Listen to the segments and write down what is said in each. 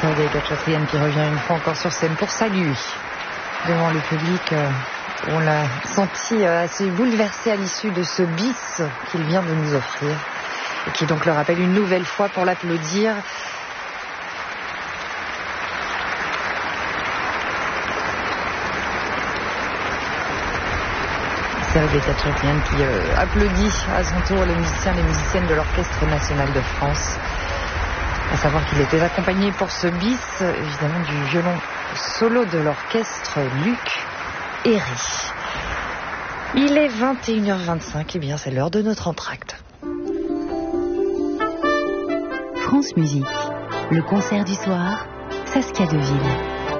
Sergei Khatchatryan qui revient une fois encore sur scène pour saluer devant le public. On l'a senti assez bouleversé à l'issue de ce bis qu'il vient de nous offrir et qui donc le rappelle une nouvelle fois pour l'applaudir. Sergei Khatchatryan qui applaudit à son tour les musiciens et les musiciennes de l'Orchestre National de France. À savoir qu'il était accompagné pour ce bis, évidemment, du violon solo de l'orchestre Luc Héry. Il est 21h25, et bien c'est l'heure de notre entracte. France Musique, le concert du soir, Saskia Deville.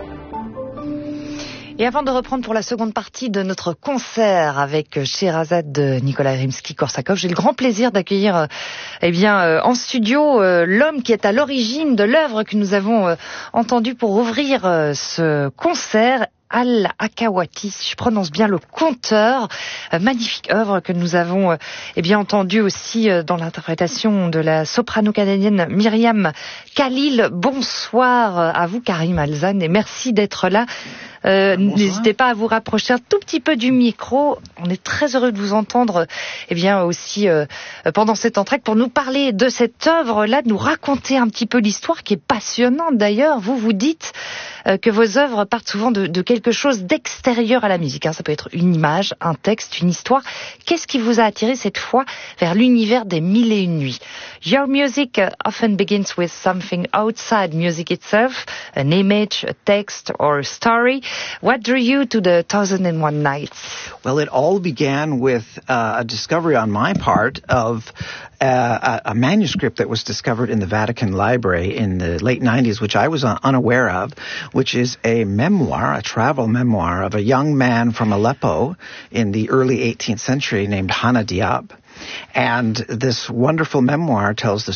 Et avant de reprendre pour la seconde partie de notre concert avec Sherazade de Nikolai Rimsky-Korsakov, j'ai le grand plaisir d'accueillir en studio l'homme qui est à l'origine de l'œuvre que nous avons entendue pour ouvrir ce concert. Al-Akawati, je prononce bien le conteur, magnifique œuvre que nous avons entendue aussi dans l'interprétation de la soprano canadienne Myriam Khalil. Bonsoir à vous Karim Alzan et merci d'être là. N'hésitez pas à vous rapprocher un tout petit peu du micro. On est très heureux de vous entendre aussi pendant cet entracte pour nous parler de cette œuvre-là, de nous raconter un petit peu l'histoire qui est passionnante d'ailleurs. Vous dites que vos œuvres partent souvent de quelque chose d'extérieur à la musique. Ça peut être une image, un texte, une histoire. Qu'est-ce qui vous a attiré cette fois vers l'univers des Mille et une nuits? Your music often begins with something outside music itself, an image, a text or a story. What drew you to the 1001 Nights? Well, it all began with a discovery on my part of a manuscript that was discovered in the Vatican Library in the late 90s, which I was unaware of, which is a memoir, a travel memoir of a young man from Aleppo in the early 18th century named Hana Diab. And this wonderful memoir tells the